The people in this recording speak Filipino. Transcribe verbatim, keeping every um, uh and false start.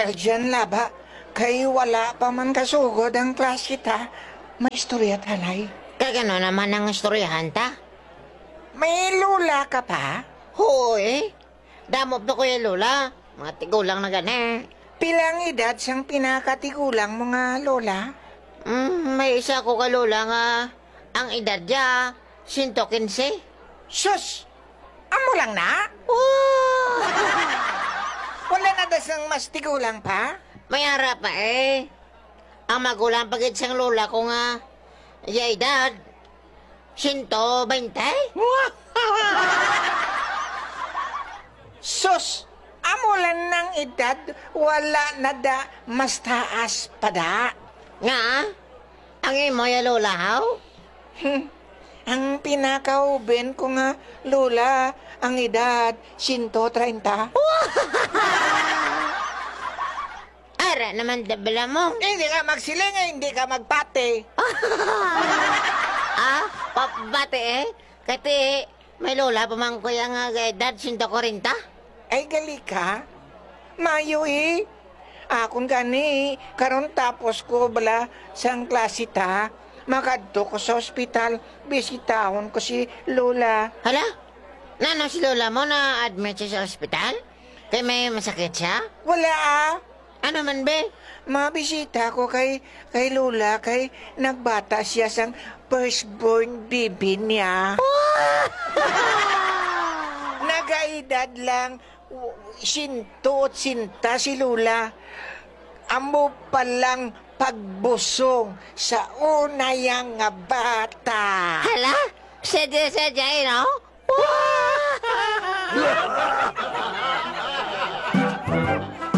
dyan laba, kay wala pa man kasugod ang klase ta. May istorya tanay. Kagano naman ang istoryahan ta? May lula ka pa? Hoy, damo pa kuya Lola. Mga tigulang na gani. Pilang edad siyang pinakatigulang mga lola? Mm, may isa ko ka Lola nga ang edad niya, one hundred fifteen. Sus! Amo lang na? Wow! Wala na dasang mas tigulang pa? May harap pa eh. Ang magulang pagit siyang lola ko nga, iya edad, one hundred twenty. Sus! Amo lang ng edad, wala na da mas taas pa da. Nga, ang imo ya lola haw? Hmm. Ang pinakauben ko nga, lola, ang edad, one hundred thirty. Ara naman tabla mo. Hindi ka magsiling, eh, hindi ka magpate. Ah, papabate eh. Kati may lola pa man kuya nga edad, one hundred forty. Ay, gali ka? Mayo eh. Akon gani, karon tapos ko bala sang klase ta. Makadto ko sa ospital, bisitahon ko si Lola. Hala? Nano si lola mo na admit siya sa ospital? Kaya may masakit siya? Wala ah. Ano man be? Mabisita ko kay, kay Lola, kay nagbata siya sang firstborn baby niya. Nagaedad lang, sinto at sinta si Lola. Amo palang pagbusong sa unayang nga bata. Hala? Sadya-sadya eh, no?